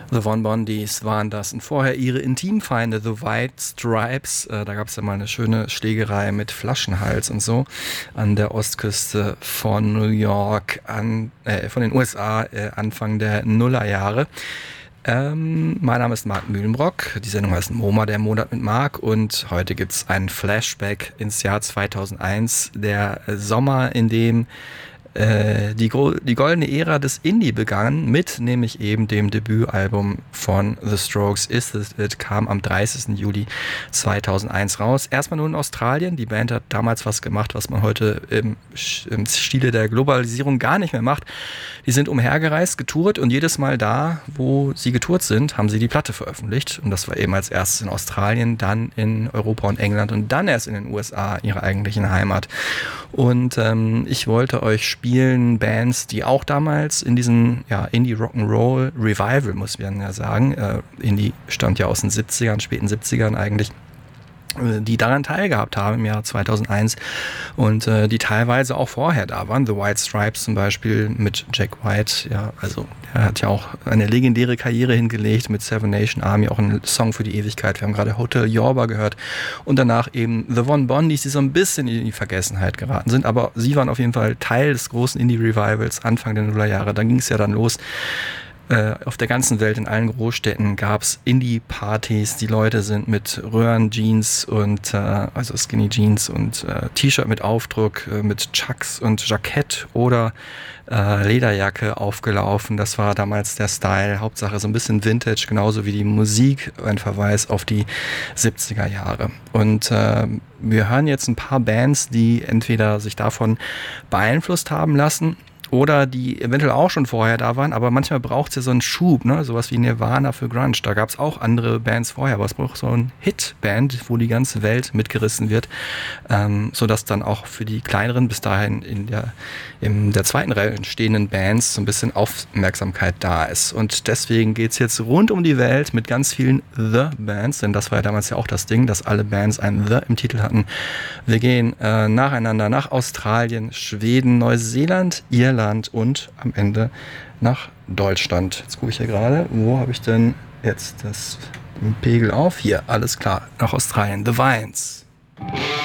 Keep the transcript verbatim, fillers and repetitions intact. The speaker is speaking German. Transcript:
The Von Bondies waren das. Und vorher ihre Intimfeinde, The White Stripes. Äh, da gab es ja mal eine schöne Schlägerei mit Flaschenhals und so an der Ostküste von New York, an, äh, von den U S A, äh, Anfang der Nullerjahre. Ähm, mein Name ist Marc Mühlenbrock. Die Sendung heißt MoMA, der Monat mit Marc. Und heute gibt es einen Flashback ins Jahr zweitausendeins. Der Sommer, in dem Die, die goldene Ära des Indie begann mit nämlich eben dem Debütalbum von The Strokes, Is This It, kam am dreißigsten Juli zweitausendeins raus. Erstmal nur in Australien. Die Band hat damals was gemacht, was man heute im, im Stile der Globalisierung gar nicht mehr macht. Die sind umhergereist, getourt und jedes Mal da, wo sie getourt sind, haben sie die Platte veröffentlicht. Und das war eben als erstes in Australien, dann in Europa und England und dann erst in den U S A, ihrer eigentlichen Heimat. Und ähm, ich wollte euch spielen Bands, die auch damals in diesem ja, Indie-Rock'n'Roll Revival, muss man ja sagen, äh, Indie stammt ja aus den siebzigern, späten siebzigern eigentlich, die daran teilgehabt haben im Jahr zweitausendeins und äh, die teilweise auch vorher da waren. The White Stripes zum Beispiel mit Jack White, ja, also er hat ja auch eine legendäre Karriere hingelegt mit Seven Nation Army, auch ein Song für die Ewigkeit. Wir haben gerade Hotel Yorba gehört und danach eben The Von Bondies, die so ein bisschen in die Vergessenheit geraten sind, aber sie waren auf jeden Fall Teil des großen Indie-Revivals Anfang der Nullerjahre. Da ging es ja dann los. Auf der ganzen Welt, in allen Großstädten gab es Indie-Partys. Die Leute sind mit Röhren-Jeans und äh, also Skinny-Jeans und äh, T-Shirt mit Aufdruck, äh, mit Chucks und Jackett oder äh, Lederjacke aufgelaufen. Das war damals der Style. Hauptsache so ein bisschen Vintage, genauso wie die Musik, ein Verweis auf die siebziger Jahre. Und äh, wir hören jetzt ein paar Bands, die entweder sich davon beeinflusst haben lassen oder die eventuell auch schon vorher da waren, aber manchmal braucht es ja so einen Schub, ne? Sowas wie Nirvana für Grunge. Da gab es auch andere Bands vorher, aber es braucht so einen Hit-Band, wo die ganze Welt mitgerissen wird, ähm, sodass dann auch für die kleineren, bis dahin in der, in der zweiten Reihe entstehenden Bands so ein bisschen Aufmerksamkeit da ist. Und deswegen geht es jetzt rund um die Welt mit ganz vielen The-Bands, denn das war ja damals ja auch das Ding, dass alle Bands ein The im Titel hatten. Wir gehen äh, nacheinander nach Australien, Schweden, Neuseeland, Irland, und am Ende nach Deutschland. Jetzt gucke ich hier gerade, wo habe ich denn jetzt das, den Pegel auf? Hier, alles klar, nach Australien. The Vines.